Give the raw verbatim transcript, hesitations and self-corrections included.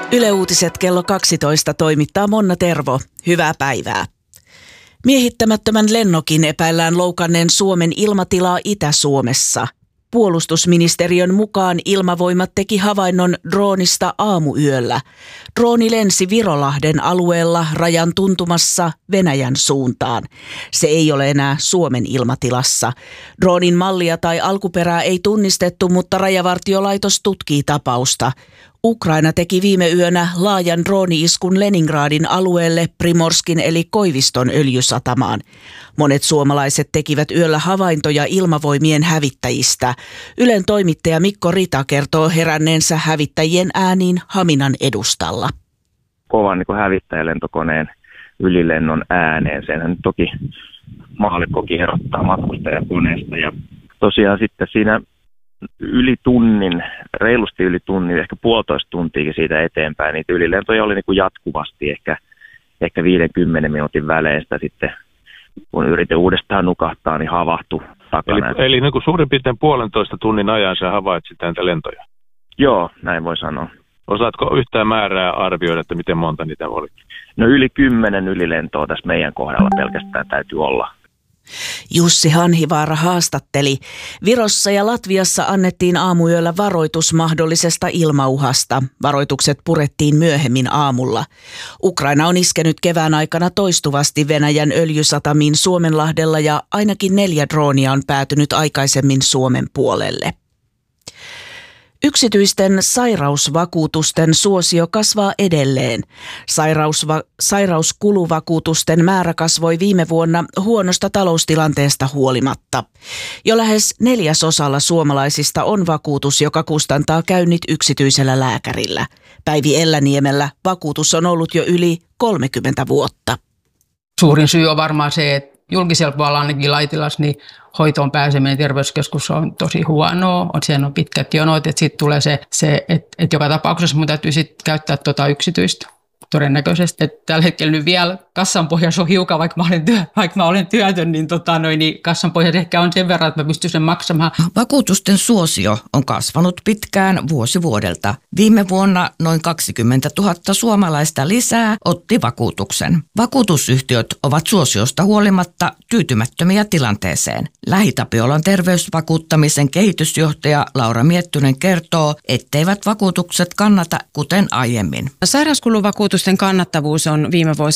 Yle Uutiset kello kaksitoista toimittaa Monna Tervo. Hyvää päivää. Miehittämättömän lennokin epäillään loukanneen Suomen ilmatilaa Itä-Suomessa. Puolustusministeriön mukaan Ilmavoimat teki havainnon droonista aamuyöllä. Drooni lensi Virolahden alueella rajan tuntumassa Venäjän suuntaan. Se ei ole enää Suomen ilmatilassa. Droonin mallia tai alkuperää ei tunnistettu, mutta Rajavartiolaitos tutkii tapausta. Ukraina teki viime yönä laajan drooni-iskun Leningradin alueelle Primorskin eli Koiviston öljysatamaan. Monet suomalaiset tekivät yöllä havaintoja ilmavoimien hävittäjistä. Ylen toimittaja Mikko Rita kertoo heränneensä hävittäjien ääniin Haminan edustalla. Kovan niin hävittäjälentokoneen ylilennon ääneen. Senhän toki maallikkokin erottaa matkustajakoneesta. Ja tosiaan sitten siinä yli tunnin, reilusti yli tunnin, ehkä puolitoista tuntiakin siitä eteenpäin. Niitä ylilentoja oli niin kuin jatkuvasti, ehkä, ehkä viidenkymmenen minuutin väleistä sitten, kun yritin uudestaan nukahtaa, niin havahtui takana. Eli, eli niin kuin suurin piirtein puolentoista tunnin ajan sä havaitsit näitä lentoja? Joo, näin voi sanoa. Osaatko yhtään määrää arvioida, että miten monta niitä oli? No yli kymmenen ylilentoa tässä meidän kohdalla pelkästään täytyy olla. Jussi Hanhivaara haastatteli. Virossa ja Latviassa annettiin aamuyöllä varoitus mahdollisesta ilmauhasta. Varoitukset purettiin myöhemmin aamulla. Ukraina on iskenyt kevään aikana toistuvasti Venäjän öljysatamiin Suomenlahdella ja ainakin neljä droonia on päätynyt aikaisemmin Suomen puolelle. Yksityisten sairausvakuutusten suosio kasvaa edelleen. Sairausva- sairauskuluvakuutusten määrä kasvoi viime vuonna huonosta taloustilanteesta huolimatta. Jo lähes neljäsosalla suomalaisista on vakuutus, joka kustantaa käynnit yksityisellä lääkärillä. Päivi Elläniemellä vakuutus on ollut jo yli kolmekymmentä vuotta. Suurin syy on varmaan se, että julkisella puolella ainakin Laitilassa niin hoitoon pääseminen terveyskeskus on tosi huonoa. Siellä on pitkät jonot, että sitten tulee se, se että et joka tapauksessa mun täytyy sitten käyttää tuota yksityistä todennäköisesti. Että tällä hetkellä nyt vielä kassan pohjassa on hiukan, vaikka mä olen, työ, vaikka mä olen työtön, niin, tota, noin, niin kassan pohjassa ehkä on sen verran, että mä pystyn sen maksamaan. Vakuutusten suosio on kasvanut pitkään vuosi vuodelta. Viime vuonna noin kaksikymmentätuhatta suomalaista lisää otti vakuutuksen. Vakuutusyhtiöt ovat suosiosta huolimatta tyytymättömiä tilanteeseen. Lähi-Tapiolan terveysvakuuttamisen kehitysjohtaja Laura Miettynen kertoo, etteivät vakuutukset kannata kuten aiemmin. Sairauskuluvakuutusten kannattavuus on viime vuosina